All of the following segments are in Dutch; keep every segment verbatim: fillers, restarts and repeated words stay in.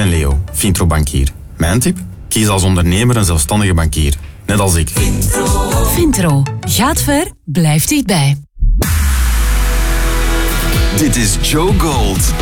ben Leo, Vintro-bankier. Mijn tip? Kies als ondernemer een zelfstandige bankier. Net als ik. Vintro. Gaat ver, blijft dichtbij. Dit is Joe Gold.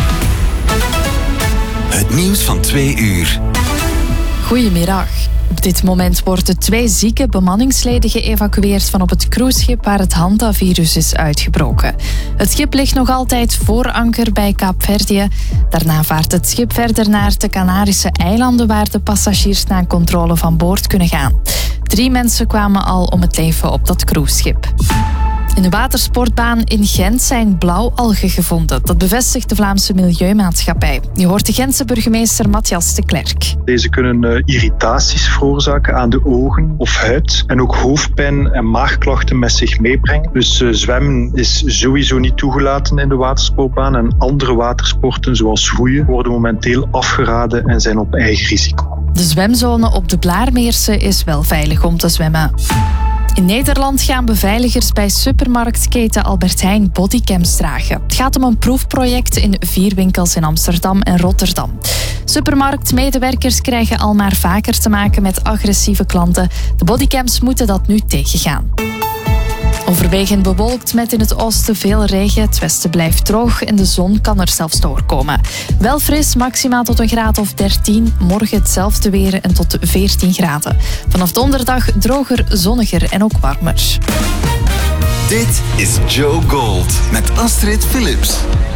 Het nieuws van twee uur. Goedemiddag. Op dit moment worden twee zieke bemanningsleden geëvacueerd van op het cruiseschip waar het hantavirus is uitgebroken. Het schip ligt nog altijd voor anker bij Kaapverdië. Daarna vaart het schip verder naar de Canarische eilanden waar de passagiers na een controle van boord kunnen gaan. Drie mensen kwamen al om het leven op dat cruiseschip. In de watersportbaan in Gent zijn blauwalgen gevonden. Dat bevestigt de Vlaamse Milieumaatschappij. Je hoort de Gentse burgemeester Matthias de Klerk. Deze kunnen uh, irritaties veroorzaken aan de ogen of huid en ook hoofdpijn en maagklachten met zich meebrengen. Dus uh, zwemmen is sowieso niet toegelaten in de watersportbaan en andere watersporten zoals roeien worden momenteel afgeraden en zijn op eigen risico. De zwemzone op de Blaarmeerse is wel veilig om te zwemmen. In Nederland gaan beveiligers bij supermarktketen Albert Heijn bodycams dragen. Het gaat om een proefproject in vier winkels in Amsterdam en Rotterdam. Supermarktmedewerkers krijgen al maar vaker te maken met agressieve klanten. De bodycams moeten dat nu tegengaan. Overwegend bewolkt met in het oosten veel regen. Het westen blijft droog en de zon kan er zelfs doorkomen. Wel fris, maximaal tot een graad of dertien. Morgen hetzelfde weer en tot veertien graden. Vanaf donderdag droger, zonniger en ook warmer. Dit is Joe Gold met Astrid Philips.